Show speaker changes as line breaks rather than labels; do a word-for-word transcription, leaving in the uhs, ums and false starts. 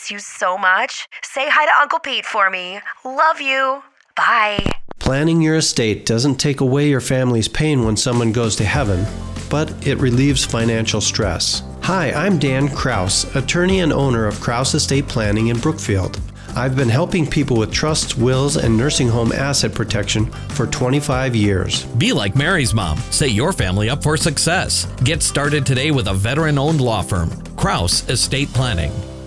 miss you so much. Say hi to Uncle Pete for me. Love you. Bye.
Planning your estate doesn't take away your family's pain when someone goes to heaven, but it relieves financial stress. Hi, I'm Dan Kraus, attorney and owner of Kraus Estate Planning in Brookfield. I've been helping people with trusts, wills, and nursing home asset protection for twenty-five years.
Be like Mary's mom. Set your family up for success. Get started today with a veteran-owned law firm, Kraus Estate Planning.